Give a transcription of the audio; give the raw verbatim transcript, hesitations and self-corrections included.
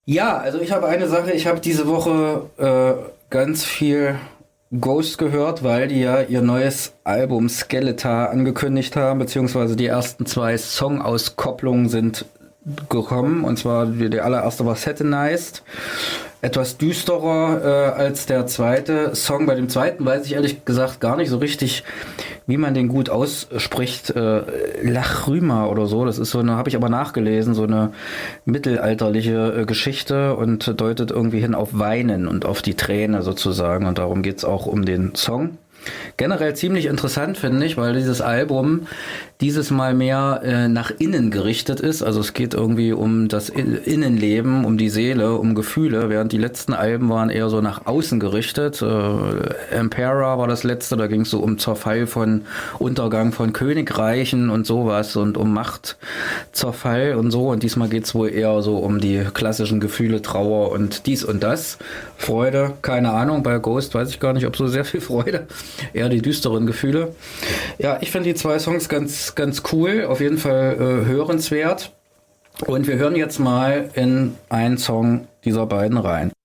Ja, also ich habe eine Sache, ich habe diese Woche äh, ganz viel Ghost gehört, weil die ja ihr neues Album Skeletor angekündigt haben, beziehungsweise die ersten zwei Songauskopplungen sind gekommen, und zwar die, die allererste war Satanized, etwas düsterer äh, als der zweite Song. Bei dem zweiten weiß ich ehrlich gesagt gar nicht so richtig, wie man den gut ausspricht. Äh, Lachrüma oder so, das ist so eine, habe ich aber nachgelesen, so eine mittelalterliche äh, Geschichte und deutet irgendwie hin auf Weinen und auf die Träne sozusagen, und darum geht's auch um den Song. Generell ziemlich interessant, finde ich, weil dieses Album dieses Mal mehr äh, nach innen gerichtet ist. Also es geht irgendwie um das Innenleben, um die Seele, um Gefühle, während die letzten Alben waren eher so nach außen gerichtet. Äh, Emperor war das letzte, da ging es so um Zerfall von Untergang von Königreichen und sowas und um Machtzerfall und so. Und diesmal geht es wohl eher so um die klassischen Gefühle, Trauer und dies und das. Freude, keine Ahnung, bei Ghost weiß ich gar nicht, ob so sehr viel Freude, eher die düsteren Gefühle. Ja, ich finde die zwei Songs ganz, ganz cool, auf jeden Fall äh, hörenswert. Und wir hören jetzt mal in einen Song dieser beiden rein.